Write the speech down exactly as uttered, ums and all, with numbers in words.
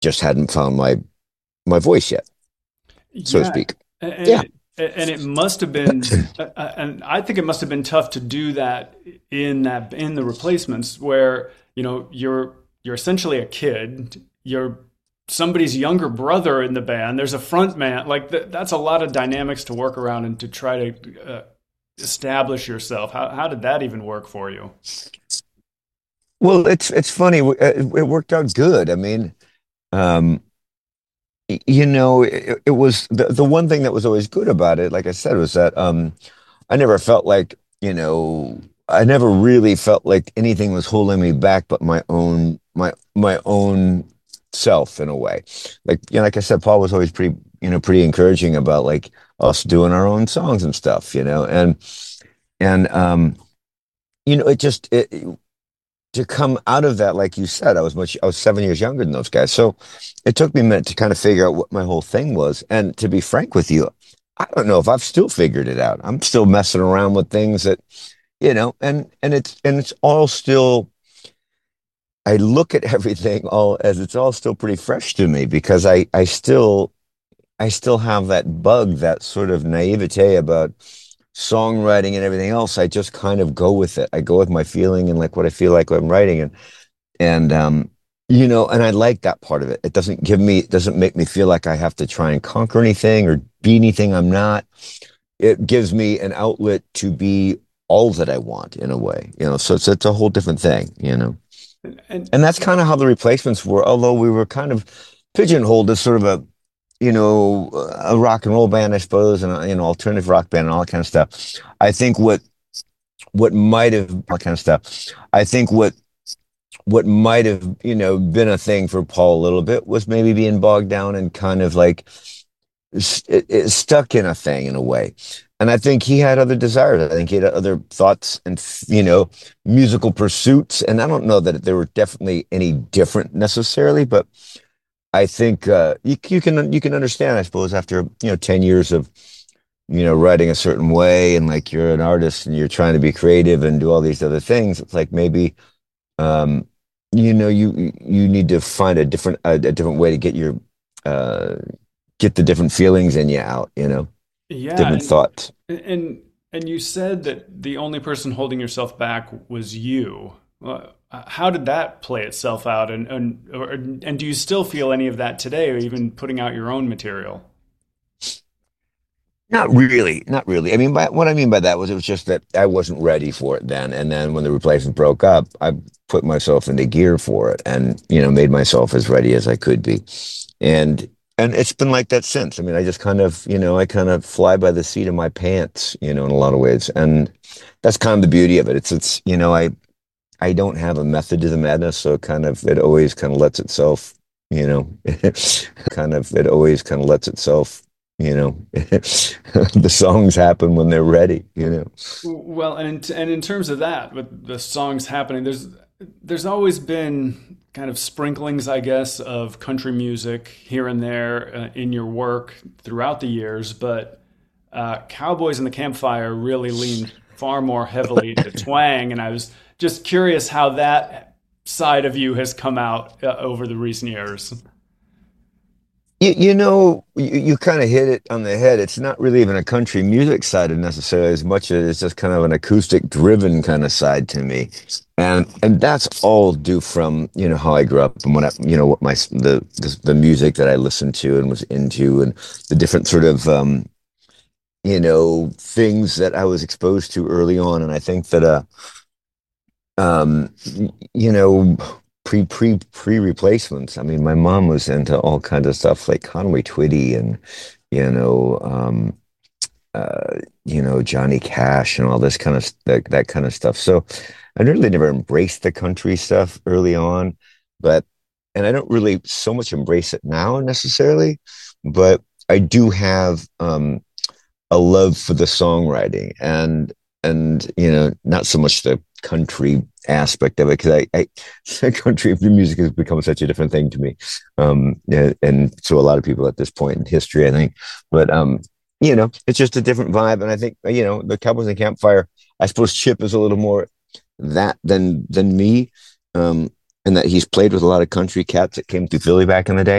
just hadn't found my my voice yet, so to Yeah, speak. and Yeah. it, and it must have been, uh, uh, and I think it must have been tough to do that in that in the replacements, where you know you're you're essentially a kid, you're somebody's younger brother in the band. There's a front man, like th that's a lot of dynamics to work around and to try to uh, establish yourself. How how did that even work for you? Well, it's it's funny. It, it worked out good. I mean, um, y- you know, it, it was the the one thing that was always good about it, like I said, was that um, I never felt like, you know, I never really felt like anything was holding me back but my own my my own self in a way. Like, you know, like I said, Paul was always pretty, you know, pretty encouraging about like us doing our own songs and stuff, you know, and and um, you know, it just it, to come out of that, like you said, I was much, I was seven years younger than those guys. So it took me a minute to kind of figure out what my whole thing was. And to be frank with you, I don't know if I've still figured it out. I'm still messing around with things that, you know, and and it's and it's all still, I look at everything all as it's all still pretty fresh to me because I I still I still have that bug, that sort of naivete about songwriting and everything else. I just kind of go with it. I go with my feeling and like what I feel like when I'm writing. And and um, you know, and I like that part of it. It doesn't give me, it doesn't make me feel like I have to try and conquer anything or be anything I'm not. It gives me an outlet to be all that I want in a way, you know. So it's it's a whole different thing, you know. And, and And that's kind of how the replacements were, although we were kind of pigeonholed as sort of a, you know, a rock and roll band, I suppose, and a, you know, alternative rock band and all that kind of stuff. I think what what might have all that kind of stuff. I think what what might have, you know, been a thing for Paul a little bit was maybe being bogged down and kind of like it, it stuck in a thing in a way. And I think he had other desires. I think he had other thoughts and, you know, musical pursuits. And I don't know that they were definitely any different necessarily, but I think uh, you, you can you can understand, I suppose, after, you know, ten years of, you know, writing a certain way and like you're an artist and you're trying to be creative and do all these other things. It's like maybe um, you know, you you need to find a different a, a different way to get your uh get the different feelings in you out, you know, yeah, different and thoughts. and and you said that the only person holding yourself back was you. Uh, How did that play itself out, and and or, and do you still feel any of that today, or even putting out your own material? Not really, not really. I mean, by, what I mean by that was it was just that I wasn't ready for it then. And then when the replacement broke up, I put myself into gear for it and, you know, made myself as ready as I could be. And and it's been like that since. I mean, I just kind of, you know, I kind of fly by the seat of my pants, you know, in a lot of ways. And that's kind of the beauty of it. It's it's, you know, I I don't have a method to the madness, so it kind of it always kind of lets itself, you know, kind of it always kind of lets itself, you know, the songs happen when they're ready, you know. Well, and in, and in terms of that, with the songs happening, there's there's always been kind of sprinklings, I guess, of country music here and there uh, in your work throughout the years, but uh, Cowboys and the Campfire really leaned far more heavily into twang, and I was just curious how that side of you has come out uh, over the recent years. You, you know, you, you kind of hit it on the head. It's not really even a country music side necessarily as much as it's just kind of an acoustic driven kind of side to me. And and that's all due from, you know, how I grew up and what I, you know, what my the, the the music that I listened to and was into and the different sort of um, you know, things that I was exposed to early on. And I think that uh um you know, pre pre pre replacements. I mean, my mom was into all kinds of stuff like Conway Twitty and you know um uh you know Johnny Cash and all this kind of that, that kind of stuff. So I really never embraced the country stuff early on, but and I don't really so much embrace it now necessarily, but I do have um a love for the songwriting and and you know not so much the country aspect of it because I, I the country music has become such a different thing to me um and, and so a lot of people at this point in history I think but um you know it's just a different vibe and I think you know the Cowboys and Campfire I suppose Chip is a little more that than than me um and that he's played with a lot of country cats that came through Philly back in the day.